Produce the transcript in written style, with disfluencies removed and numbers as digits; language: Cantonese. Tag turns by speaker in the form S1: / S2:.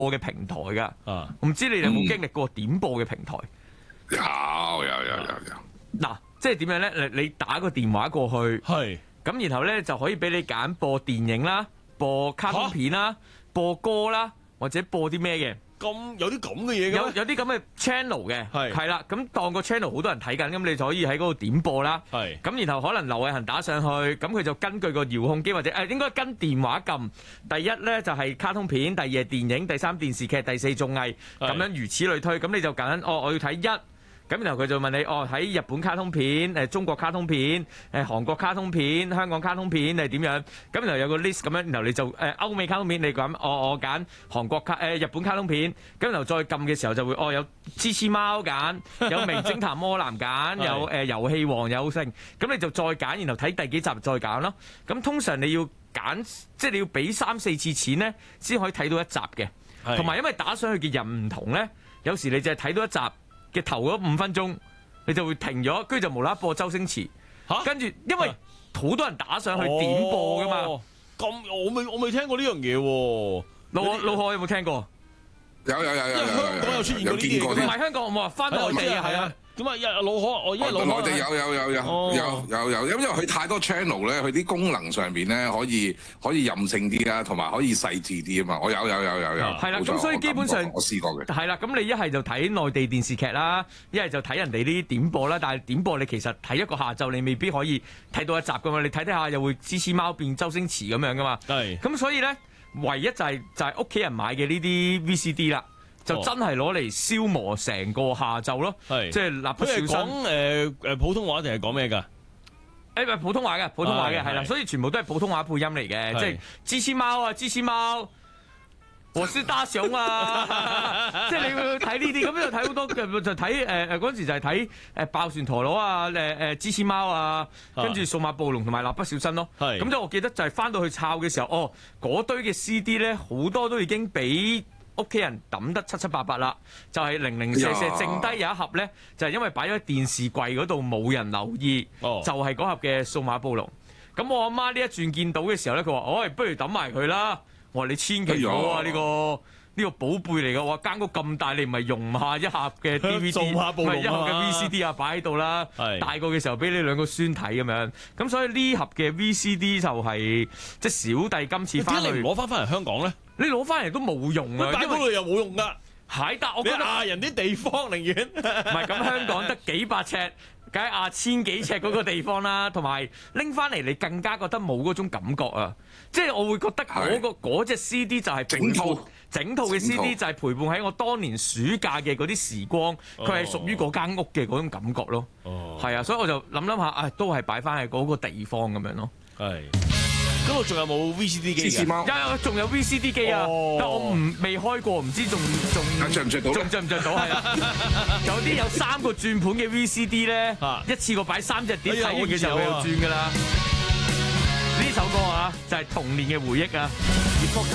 S1: 播嘅平台㗎。唔知你哋有冇經歷過點播嘅平台？
S2: 有。
S1: 嗱，即係點樣咧？你打個電話過去，咁然後咧就可以俾你揀播電影啦、播卡通片啦、播歌啦，或者播啲咩嘅。
S3: 咁有啲咁嘅嘢嘅，
S1: 有啲咁嘅 channel 嘅，係啦。咁當個 channel 好多人睇緊，咁你就可以喺嗰度點播啦。咁然後可能劉偉恒打上去，咁佢就根據個遙控機或者應該跟電話撳。第一咧就係卡通片，第二係電影，第三電視劇，第四綜藝，咁樣如此類推。咁你就揀我要睇一。咁然後佢就問你睇日本卡通片、中國卡通片、韓國卡通片、香港卡通片係點樣？咁然後有個 list 咁樣，然後你就歐美卡通片，你揀我揀韓國日本卡通片。咁然後再撳嘅時候就會有黐黐貓揀，有名偵探柯南揀，有遊戲王有剩。咁你就再揀，然後睇第幾集再揀咯。咁通常你要揀，即係你要俾3-4次錢咧，先可以睇到一集嘅。同埋因為打上去嘅人唔同咧，有時你淨係睇到一集嘅頭嗰5分鐘，你就會停咗，跟住就無啦啦播周星馳，跟住因為好多人打上去點播噶嘛。
S3: 咁我未聽過呢樣嘢喎。
S1: 老何有冇聽過？
S2: 有。
S3: 因為香港有出現過呢啲嘢，
S1: 唔係香港，我話翻內地啊，係啊。
S3: 咁啊，老何，因為老何
S2: 內地有，因為佢太多 channel 咧，佢啲功能上邊咧可以任性啲啦，同埋可以細緻啲啊嘛。我有。
S1: 係啦，咁所以基本上
S2: 我試過嘅。
S1: 係啦，咁你一係就睇內地電視劇啦，一係就睇人哋啲點播啦。但係點播你其實睇一個下晝，你未必可以睇到一集噶嘛。你睇下又會黐黐貓變周星馳咁樣噶嘛。咁所以咧，唯一就係屋企人買嘅呢啲 VCD 啦。就真係攞嚟消磨成個下晝咯，即係蠟筆小新。
S3: 佢係講普通話定係講咩㗎？
S1: 普通話嘅，係啦，所以全部都係普通話配音嚟嘅，即係芝士貓啊，芝士貓，我是大雄啊，即係你會睇呢啲，咁就睇好多就睇嗰陣時就係睇爆旋陀螺啊，芝士貓啊，跟住數碼暴龍同埋蠟筆小新咯。咁就我記得就係翻到去抄嘅時候，嗰堆嘅 CD 咧好多都已經俾屋企人抌得七七八八啦，就係零零舍舍，剩低有一盒咧，就係因為擺咗喺電視櫃嗰度冇人留意，就係嗰盒嘅數碼暴龍。咁我阿媽呢一轉見到嘅時候咧，佢話：不如抌埋佢啦！我話你千祈唔好啊！呢個寶貝嚟嘅，我話間屋咁大，你唔係用下一盒嘅 DVD， 唔係一盒嘅 VCD 啊，擺喺度啦。大個嘅時候俾你兩個孫睇咁樣，咁所以呢盒嘅 VCD 就係即係小弟今次翻嚟
S3: 攞翻嚟香港咧。你
S1: 攞翻嚟都冇用啊！
S3: 擺嗰度又冇用㗎。
S1: 係，但我覺得
S3: 壓人啲地方寧願
S1: 唔係咁，香港得幾百尺，梗係壓千幾尺嗰個地方啦。同埋拎翻嚟，你更加覺得冇嗰種感覺啊！即係我會覺得嗰隻 CD 就係整套嘅 CD 就係陪伴喺我當年暑假嘅嗰啲時光，佢係屬於嗰間屋嘅嗰種感覺咯。係啊，所以我就諗下，都係擺翻喺嗰個地方咁樣咯。
S3: 係。咁我仲有冇 VCD 機㗎？
S1: 仲有 VCD 機啊！但我未開過，唔知仲
S2: 着唔着到？
S1: 着唔着到？係啦，有啲有3個轉盤嘅 VCD 咧，一次過擺3隻碟睇完嘅時候佢就轉㗎啦。呢首歌啊，就係童年嘅回憶啊！